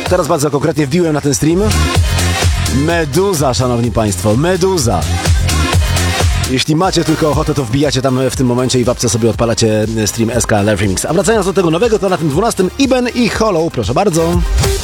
Teraz bardzo konkretnie wbiłem na ten stream. Meduza, szanowni państwo, Meduza. Jeśli macie tylko ochotę, to wbijacie tam w tym momencie i w apce sobie odpalacie stream SK Live Remix. A wracając do tego nowego, to na tym 12 Iben i Hollow, proszę bardzo.